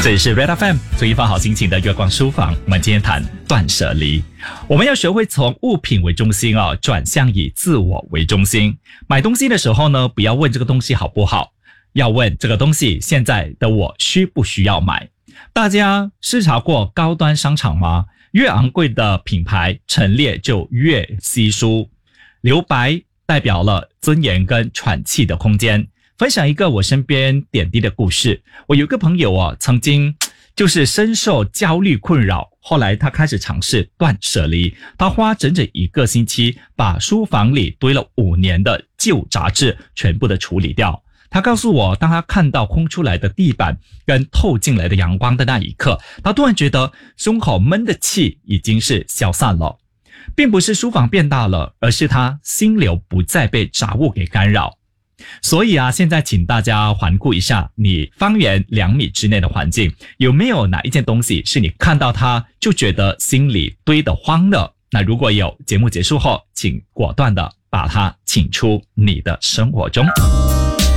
这里是 Red FM 做一番好心情的月光书房，我们今天谈断舍离。我们要学会从物品为中心转向以自我为中心。买东西的时候呢，不要问这个东西好不好，要问这个东西现在的我需不需要买。大家视察过高端商场吗？越昂贵的品牌陈列就越稀疏，留白代表了尊严跟喘气的空间。分享一个我身边点滴的故事。我有个朋友曾经就是深受焦虑困扰，后来他开始尝试断舍离。他花整整1个星期把书房里堆了5年的旧杂志全部的处理掉。他告诉我，当他看到空出来的地板跟透进来的阳光的那一刻，他突然觉得胸口闷的气已经是消散了。并不是书房变大了，而是他心流不再被杂物给干扰。所以现在请大家环顾一下你方圆2米之内的环境，有没有哪一件东西是你看到它就觉得心里堆得慌的？那如果有，节目结束后请果断的把它请出你的生活中。